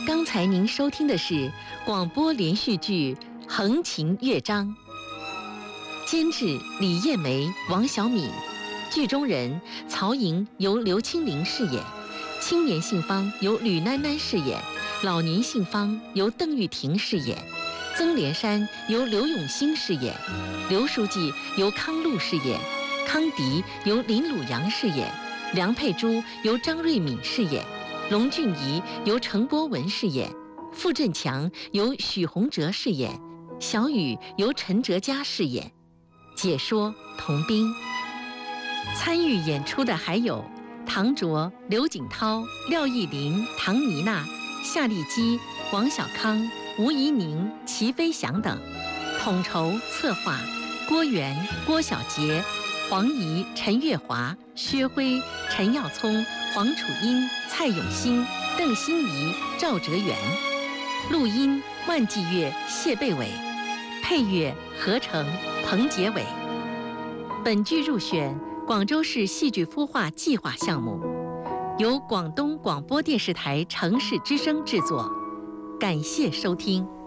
刚才您收听的是广播连续剧《横琴乐章》，监制李艳梅、王小敏，剧中人曹莹由刘青玲饰演，青年杏芳由吕囡囡饰演，老年杏芳由邓玉婷饰演，曾连山由刘永新饰演，刘书记由康禄饰演，康迪由林鲁阳饰演，梁佩珠由张瑞敏饰演，龙俊仪由程波文饰演，傅振强由许洪哲饰演，小雨由陈哲嘉饰演。解说童斌。参与演出的还有唐卓、刘景涛、廖艺林、唐妮娜、夏丽基、王小康、吴怡宁、齐飞翔等。统筹策划郭源、郭晓杰、黄怡、陈月华、薛辉、陈耀聪、黄楚英、蔡永新、邓欣怡、赵哲元。录音万季月、谢贝伟，配乐合成彭杰伟。本剧入选广州市戏剧孵化计划项目，由广东广播电视台城市之声制作。感谢收听。